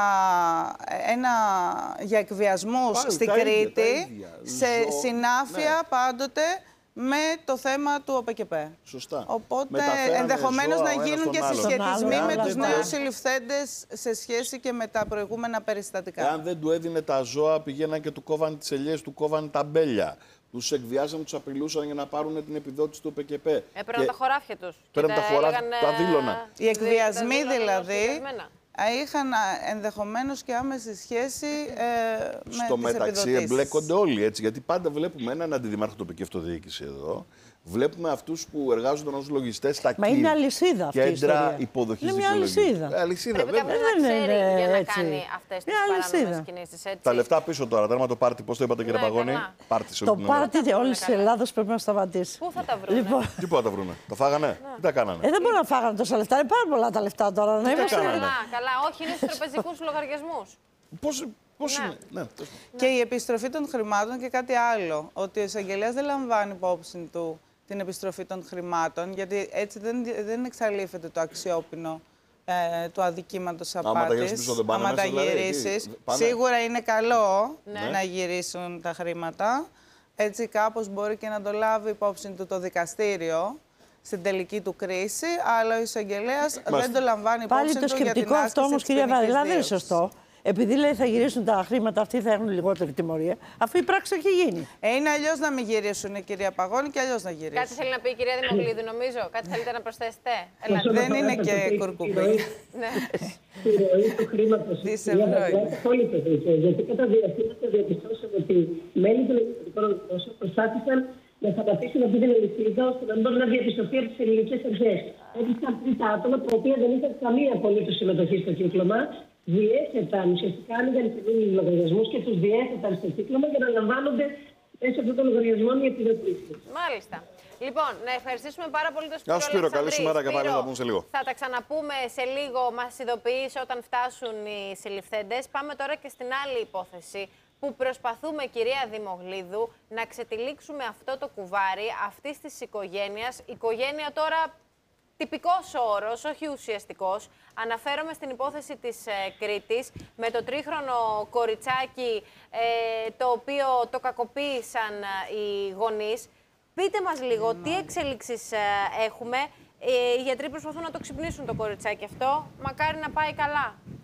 ένα, για εκβιασμούς Πάλι, στην τα ίδια, Κρήτη, τα ίδια. σε Ζω... συνάφεια ναι. πάντοτε με το θέμα του ΟΠΕΚΕΠΕ. Σωστά. Οπότε ενδεχομένως να γίνουν και συσχετισμοί Εάν με τους δεν νέους τα... συλληφθέντες σε σχέση και με τα προηγούμενα περιστατικά. Εάν δεν του έδινε τα ζώα, πηγαίναν και του κόβαν τις ελιές, του κόβαν τα μπέλια. Τους εκβιάζαν, τους απειλούσαν για να πάρουν την επιδότηση του ΟΠΕΚΕΠΕ. Έπαιρναν τα χωράφια τους. Παίρναν τα χωράφια, τα δήλωνα. Οι εκβιασμοί δηλαδή είχαν ενδεχομένως και άμεση σχέση ε, με Στο τις μεταξύ επιδοτήσεις. εμπλέκονται όλοι, έτσι, γιατί πάντα βλέπουμε έναν αντιδημάρχο τοπική αυτοδιοίκηση εδώ. Βλέπουμε αυτούς που εργάζονταν ως λογιστές στα Μα είναι αλυσίδα αυτή η ιστορία. υποδοχής είναι μια αλυσίδα. Ε, αλυσίδα, Πρέπει βέβαια. κάποιος να ξέρει είναι για να έτσι. κάνει αυτές τις Είναι παράνομες αλυσίδα. κινήσεις, έτσι. Τα λεφτά πίσω τώρα, τέρμα το πάρτι, πώς το είπατε κύριε Ναι, Παγώνη. καλά. Πάρτι σε Το όλη την Ελλάδα. πάρτι όλης της Ελλάδας πρέπει να σταματήσει. Πού θα τα βρουν. Λοιπόν, Τι πού θα τα βρούνε, τα φάγανε, τι τα κάνανε. ε, δεν μπορούν να φάγανε τόσα λεφτά. Είναι πάρα πολλά τα λεφτά τώρα. Να είμαστε. κάνανε. Καλά, καλά, όχι, είναι στους τραπεζικούς λογαριασμούς. Πώς, πώς Ναι. είναι, ναι, Και η επιστροφή των χρημάτων και κάτι άλλο. Ότι ο εισαγγελέας δεν λαμβάνει υπόψη του την επιστροφή των χρημάτων, γιατί έτσι δεν, δεν εξαλείφεται το αξιόπινο ε, του αδικήματος Άμα τα απάτης. γυρίσεις πίσω, δεν πάνε Άμα τα μέσα, δηλαδή, γυρίσεις. εκεί, πάνε. Σίγουρα είναι καλό Ναι. να γυρίσουν τα χρήματα. Έτσι κάπως μπορεί και να το λάβει υπόψη του το δικαστήριο στην τελική του κρίση, αλλά ο εισαγγελέας δεν το λαμβάνει υπόψη Πάλι το του για την σκεπτικό αυτό άσκηση όμως, της κυρία ποινικής Βαριλά, δεν είναι δίωξης. σωστό. Επειδή λέει θα γυρίσουν τα χρήματα, αυτοί θα έχουν λιγότερη τιμωρία, αφού η πράξη έχει γίνει. Ε, είναι αλλιώς να μην γυρίσουν, κυρία Παγώνη, και αλλιώς να γυρίσουν. Κάτι θέλει να πει η κυρία Δημοκλίδου, νομίζω. Κάτι θέλετε να προσθέσετε. Έλα. Δεν είναι και κουρκουπί. Ναι. Τη ροή του χρήματος. Τι σε ευνοεί. Απόλυτο δίκαιο. Γιατί κατά διαστήματα διαπιστώσαμε ότι μέλη των εξωτερικών οργανώσεων προσπάθησαν να σταματήσουν αυτή την αλυσίδα ώστε να μπορεί να διαπιστωθεί από τις ελληνικές αρχές. Έδειξαν τρίτα άτομα τα οποία δεν είχαν καμία απολύτως συμμετοχή στο κύκλωμα. Διέθεταν, ουσιαστικά άνοιγαν καινούριους λογαριασμούς και τους διέθεταν στο κύκλωμα για να λαμβάνονται μέσω αυτών των λογαριασμών οι επιδοτήσεις. Μάλιστα. Λοιπόν, να ευχαριστήσουμε πάρα πολύ τον Σπύρο Γεια σου, Σπύρο. Αλεξανδρή. Καλή σήμερα και πάλι Σπύρο, θα πούμε σε λίγο. Θα τα ξαναπούμε σε λίγο. Μας ειδοποιείς όταν φτάσουν οι συλληφθέντες. Πάμε τώρα και στην άλλη υπόθεση που προσπαθούμε, κυρία Δημογλίδου, να ξετυλίξουμε αυτό το κουβάρι αυτής της οικογένειας. Οικογένεια τώρα τυπικός όρος, όχι ουσιαστικός. Αναφέρομαι στην υπόθεση της ε, Κρήτης με το τρίχρονο κοριτσάκι ε, το οποίο το κακοποίησαν ε, οι γονείς. Πείτε μας λίγο τι εξέλιξεις ε, έχουμε. Ε, οι γιατροί προσπαθούν να το ξυπνήσουν το κοριτσάκι αυτό. Μακάρι να πάει καλά.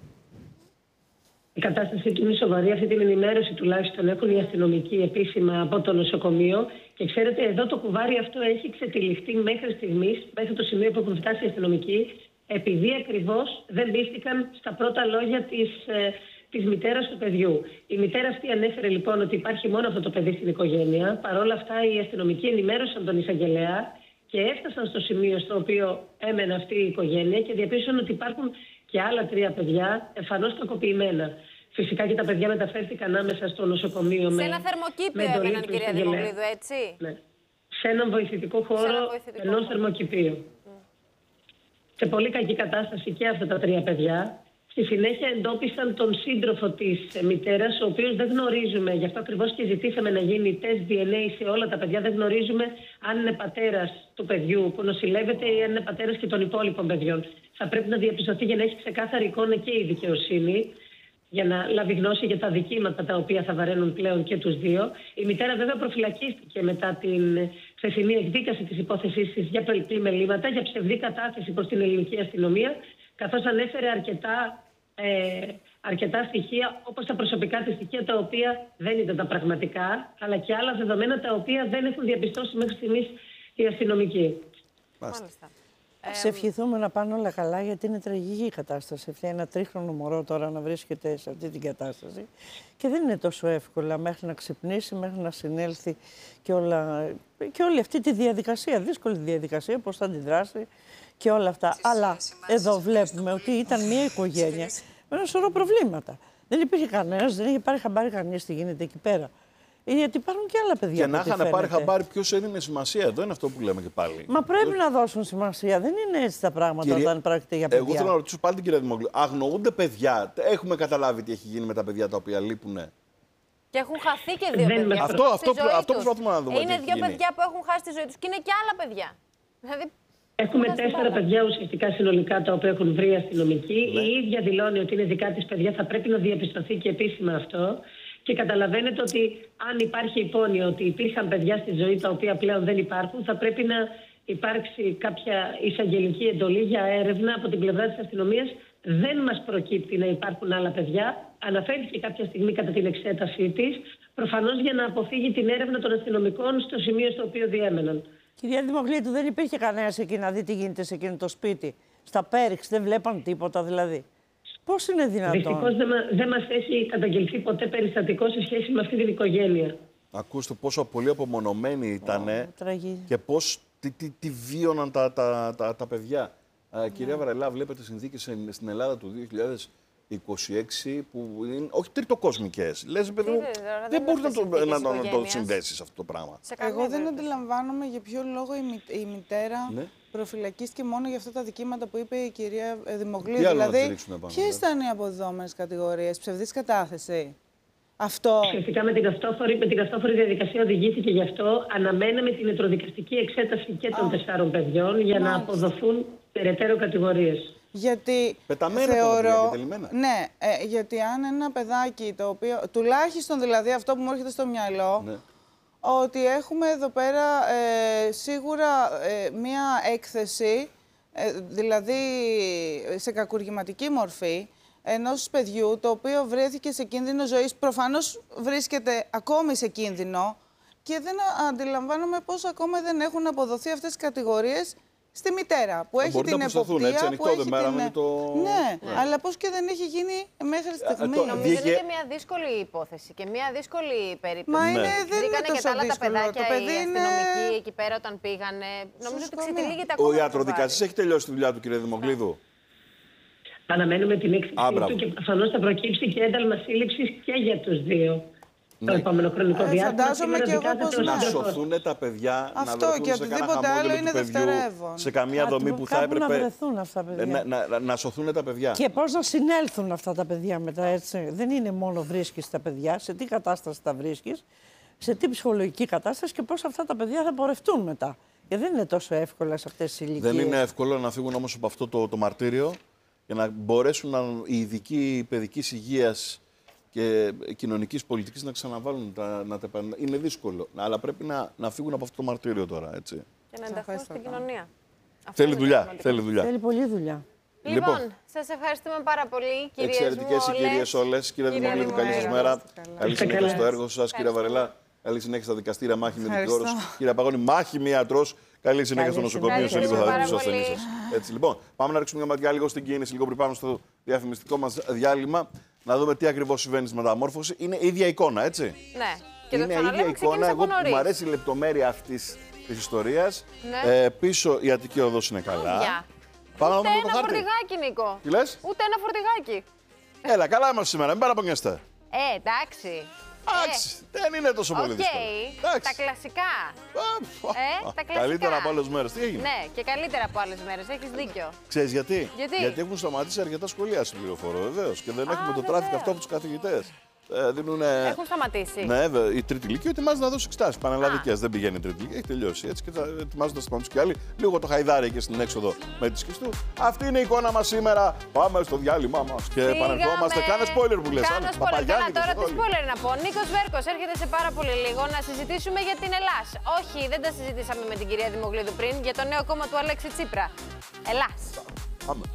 Η κατάσταση του είναι σοβαρή. Αυτή την ενημέρωση τουλάχιστον έχουν οι αστυνομικοί επίσημα από το νοσοκομείο. Και ξέρετε, εδώ το κουβάρι αυτό έχει ξετυλιχτεί μέχρι στιγμής, μέχρι το σημείο που έχουν φτάσει οι αστυνομικοί, επειδή ακριβώς δεν πίστηκαν στα πρώτα λόγια της, ε, της μητέρας του παιδιού. Η μητέρα αυτή ανέφερε λοιπόν ότι υπάρχει μόνο αυτό το παιδί στην οικογένεια. Παρ' όλα αυτά, οι αστυνομικοί ενημέρωσαν τον εισαγγελέα και έφτασαν στο σημείο στο οποίο έμενε αυτή η οικογένεια και διαπίστωσαν ότι υπάρχουν και άλλα τρία παιδιά εμφανώς κακοποιημένα. Φυσικά και τα παιδιά μεταφέρθηκαν άμεσα στο νοσοκομείο. Σε με, ένα θερμοκήπιο με έμεναν, κυρία Δημογλίδου, έτσι. Ναι. Σε έναν βοηθητικό χώρο ενός θερμοκηπίου. Mm. Σε πολύ κακή κατάσταση και αυτά τα τρία παιδιά. Στη συνέχεια εντόπισαν τον σύντροφο της μητέρας, ο οποίος δεν γνωρίζουμε, γι' αυτό ακριβώς και ζητήσαμε να γίνει τεστ ντι εν έι σε όλα τα παιδιά. Δεν γνωρίζουμε αν είναι πατέρας του παιδιού που νοσηλεύεται ή αν είναι πατέρας και των υπόλοιπων παιδιών. Θα πρέπει να διαπιστωθεί για να έχει ξεκάθαρη εικόνα και η δικαιοσύνη, για να λάβει γνώση για τα δικήματα τα οποία θα βαραίνουν πλέον και τους δύο. Η μητέρα βέβαια προφυλακίστηκε μετά την χθεσινή εκδίκαση της υπόθεσής της για πελπή μελήματα, για ψευδή κατάθεση προς την ελληνική αστυνομία, καθώς ανέφερε αρκετά, ε, αρκετά στοιχεία, όπως τα προσωπικά της στοιχεία, τα οποία δεν ήταν τα πραγματικά, αλλά και άλλα δεδομένα τα οποία δεν έχουν διαπιστώσει μέχρι στιγμής οι αστυνομικοί. Μάλιστα. Ας ευχηθούμε να πάνε όλα καλά, γιατί είναι τραγική η κατάσταση. Αυτή ένα τρίχρονο μωρό τώρα να βρίσκεται σε αυτή την κατάσταση. Και δεν είναι τόσο εύκολα μέχρι να ξυπνήσει, μέχρι να συνέλθει και, όλα, και όλη αυτή τη διαδικασία, δύσκολη διαδικασία, πώς θα αντιδράσει και όλα αυτά. Αλλά εδώ βλέπουμε ότι ήταν μια οικογένεια με ένα σωρό προβλήματα. Δεν υπήρχε κανένας, δεν είχε πάρει χαμπάρι κανείς τι γίνεται εκεί πέρα. Γιατί υπάρχουν και άλλα παιδιά. Και να είχαν πάρει χαμπάρι ποιος έδινε σημασία. Εδώ είναι αυτό που λέμε και πάλι. Μα πρέπει να δώσουν σημασία. Δεν είναι έτσι τα πράγματα. Κύριε, όταν πρόκειται για παιδιά. Εγώ θέλω να ρωτήσω πάλι την κυρία Δημογλίδου. Αγνοούνται παιδιά. Έχουμε καταλάβει τι έχει γίνει με τα παιδιά τα οποία λείπουν. Και έχουν χαθεί και δύο δεν παιδιά. Αυτό, αυτό, αυτό προσπαθούμε να δούμε. Είναι δύο παιδιά που έχουν χάσει τη ζωή τους και είναι και άλλα παιδιά. Δηλαδή, έχουμε τέσσερα παιδιά ουσιαστικά συνολικά τα οποία έχουν βρει αστυνομικοί. Ναι. Η ίδια δηλώνει ότι είναι δικά της παιδιά. Θα πρέπει να διαπιστωθεί και επίσημα αυτό. Και καταλαβαίνετε ότι αν υπάρχει υπόνοια ότι υπήρχαν παιδιά στη ζωή τα οποία πλέον δεν υπάρχουν, θα πρέπει να υπάρξει κάποια εισαγγελική εντολή για έρευνα από την πλευρά της αστυνομίας. Δεν μας προκύπτει να υπάρχουν άλλα παιδιά. Αναφέρθηκε κάποια στιγμή κατά την εξέτασή της, προφανώς για να αποφύγει την έρευνα των αστυνομικών στο σημείο στο οποίο διέμεναν. Κυρία Δημογλίδου, δεν υπήρχε κανένας εκεί να δει τι γίνεται σε εκείνο το σπίτι. Στα Πέριξ δεν βλέπαν τίποτα δηλαδή. Πώς είναι δυνατόν? Δυστυχώς δεν δε μας έχει καταγγελθεί ποτέ περιστατικό σε σχέση με αυτή την οικογένεια. Ακούστε πόσο πολύ απομονωμένοι ήταν oh, και πώς τι, τι, τι βίωναν τα, τα, τα, τα παιδιά. Yeah. Κυρία Βαρελά, βλέπετε συνθήκες στην Ελλάδα του δύο χιλιάδες είκοσι έξι που είναι όχι τριτοκοσμικές. Λες, παιδί μου, δεν μπορεί να το, να, να, να το συνδέσεις αυτό το πράγμα. Εγώ δεν αντιλαμβάνομαι για ποιο λόγο η, μη, η μητέρα ναι. προφυλακίστηκε μόνο για αυτά τα δικήματα που είπε η κυρία Δημογλίδου. Δηλαδή, ποιες ήταν οι αποδεδόμενες κατηγορίες, ψευδής κατάθεση? Αυτό. Ουσιαστικά με την αυτόφορη, με την αυτόφορη διαδικασία οδηγήθηκε γι' αυτό. Αναμέναμε την ιατροδικαστική εξέταση και των ah. τεσσάρων παιδιών για Μάλιστα. να αποδοθούν περαιτέρω κατηγορίες. Γιατί πεταμένα θεωρώ, ναι, ε, γιατί αν ένα παιδάκι το οποίο, τουλάχιστον δηλαδή αυτό που μου έρχεται στο μυαλό, ναι. ότι έχουμε εδώ πέρα ε, σίγουρα ε, μία έκθεση, ε, δηλαδή σε κακουργηματική μορφή, ενός παιδιού το οποίο βρέθηκε σε κίνδυνο ζωής, προφανώς βρίσκεται ακόμη σε κίνδυνο και δεν αντιλαμβάνομαι πώς ακόμα δεν έχουν αποδοθεί αυτές τις κατηγορίες στη μητέρα που έχει την εποπτεία, έτσι, ανοιχτό, που έχει την... την... Το... Ναι, ναι, αλλά πώς και δεν έχει γίνει μέχρι στιγμή. Το... Νομίζω είναι και μια δύσκολη υπόθεση και μια δύσκολη περίπτωση. Μα είναι, ναι. δεν είναι τόσο και τα άλλα δύσκολο. Τα παιδάκια, το παιδί οι είναι... αστυνομικοί εκεί πέρα όταν πήγανε. Νομίζω ότι ξετυλίγεται ακόμα. Ο ιατροδικαστής έχει τελειώσει τη δουλειά του, κύριε Δημογλίδου. Αναμένουμε την έκθεσή του και προφανώς θα προκύψει και ένταλμα σύλληψης και για τους δύο. Ναι. Το επόμενο χρονικό ε, διάστημα. Φαντάζομαι και εγώ πώς να σωθούν τα παιδιά, αυτό, να βρεθούν και σε κανένα χαμόγελο του παιδιού, σε καμία δομή που θα έπρεπε να βρεθούν αυτά τα παιδιά. Να, να, να σωθούν τα παιδιά. Και πώς να συνέλθουν αυτά τα παιδιά μετά, έτσι. Δεν είναι μόνο βρίσκεις τα παιδιά, σε τι κατάσταση τα βρίσκεις, σε τι ψυχολογική κατάσταση και πώς αυτά τα παιδιά θα πορευτούν μετά. Και δεν είναι τόσο εύκολα σε αυτές τις ηλικίες. Δεν είναι εύκολο να φύγουν όμως από αυτό το, το μαρτύριο για να μπορέσουν να, οι ειδικοί παιδικής υγείας και κοινωνικής πολιτικής να ξαναβάλουν τα, να τα, είναι δύσκολο. Αλλά πρέπει να, να φύγουν από αυτό το μαρτύριο τώρα, έτσι. Και να ενταχθούν στην κοινωνία. Θέλει δουλειά, θέλει δουλειά. Θέλει πολλή δουλειά. Λοιπόν, λοιπόν σας ευχαριστούμε πάρα πολύ, κυρίες μου. Εξαιρετικές οι κυρίες όλες. Κύριε Δημογλίδου, καλή σας μέρα. Καλή συνέχεια στο έργο σας. Κύριε Βαρελά, καλή συνέχεια στα δικαστήρια, μάχη με την όρος. Κύριε Παγώνη, μάχημη ιατρός. Καλή συνέχεια στο νοσοκομείο. Σε λίγο θα δούμε τους ασθενείς σας. Έτσι, λοιπόν, πάμε να ρίξουμε μια ματιά λίγο στην κίνηση, λίγο πριν πάμε στο διαφημιστικό μας διάλειμμα. Να δούμε τι ακριβώς συμβαίνει στη μεταμόρφωση. Είναι η ίδια εικόνα, έτσι. Ναι. Και είναι η ίδια εικόνα. Εγώ που μου αρέσει η λεπτομέρεια αυτής της ιστορίας. Ναι. Ε, πίσω η Αττική Οδός είναι καλά. Yeah. Πάμε Ούτε να δούμε ένα το χάρτη. φορτηγάκι, Νίκο. Τι λες? Ούτε ένα φορτηγάκι. Έλα, καλά είμαστε σήμερα, μην παραπονιέστε. Ε, εντάξει. Εντάξει, δεν είναι τόσο πολύ Οκ, δύσκολο. Εντάξει. τα κλασικά. Α, Ε, τα κλασικά. Καλύτερα από άλλες μέρες. Τι έγινε? Ναι, και καλύτερα από άλλες μέρες. Έχεις δίκιο. Ξέρεις γιατί? Γιατί? Γιατί έχουν σταματήσει αρκετά σχολεία, συμπληροφορώ βεβαίως. Και δεν Α, έχουμε το βεβαίως. τράφικ αυτό από τους καθηγητές. Ε, δίνουνε... Έχουν σταματήσει. Ναι, βέβαια. Η τρίτη ηλικία ετοιμάζει να δώσει εξετάσεις πανελλαδικές. Δεν πηγαίνει η τρίτη ηλικία, έχει τελειώσει. Έτσι και θα ετοιμάζονται να σταματήσουν και άλλοι. Λίγο το χαϊδάρι εκεί στην έξοδο με τη σκιστού. Αυτή είναι η εικόνα μας σήμερα. Πάμε στο διάλειμμά μας και επανερχόμαστε. Κάνε spoiler που λες. Κάνω spoiler. Καλά, τώρα τι spoiler να πω. Νίκος Βέρκος έρχεται σε πάρα πολύ λίγο να συζητήσουμε για την Ελλάς. Όχι, δεν τα συζητήσαμε με την κυρία Δημογλίδου πριν για το νέο κόμμα του Αλέξη Τσίπρα. Ελλάς. Πάμε.